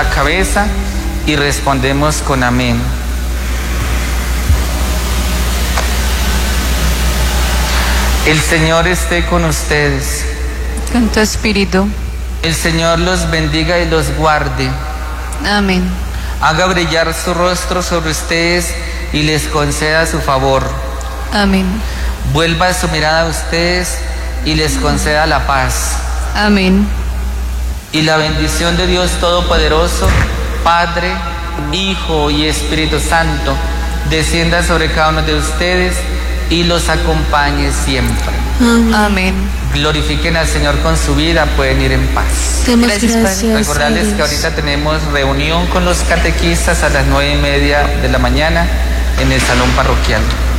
la cabeza y respondemos con amén. El Señor esté con ustedes. Con tu espíritu. El Señor los bendiga y los guarde. Amén. Haga brillar su rostro sobre ustedes y les conceda su favor. Amén. Vuelva su mirada a ustedes y les conceda la paz. Amén. Y la bendición de Dios Todopoderoso, Padre, Hijo y Espíritu Santo, descienda sobre cada uno de ustedes y los acompañe siempre. Amén. Glorifiquen al Señor con su vida, pueden ir en paz. Gracias. Recordarles que ahorita tenemos reunión con los catequistas a las 9:30 de la mañana en el salón parroquial.